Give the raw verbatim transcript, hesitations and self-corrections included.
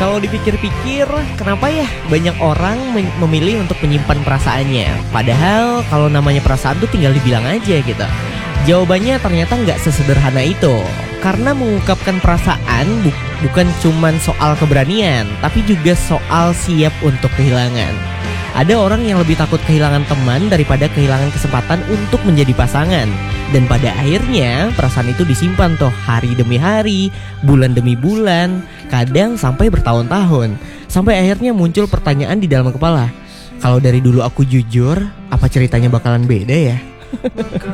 Kalau dipikir-pikir, kenapa ya banyak orang men- memilih untuk menyimpan perasaannya? Padahal kalau namanya perasaan tuh tinggal dibilang aja gitu. Jawabannya ternyata nggak sesederhana itu. Karena mengungkapkan perasaan bu- bukan cuman soal keberanian, tapi juga soal siap untuk kehilangan. Ada orang yang lebih takut kehilangan teman daripada kehilangan kesempatan untuk menjadi pasangan. Dan pada akhirnya perasaan itu disimpan tuh hari demi hari, bulan demi bulan, kadang sampai bertahun-tahun. Sampai akhirnya muncul pertanyaan di dalam kepala, kalau dari dulu aku jujur, apa ceritanya bakalan beda ya?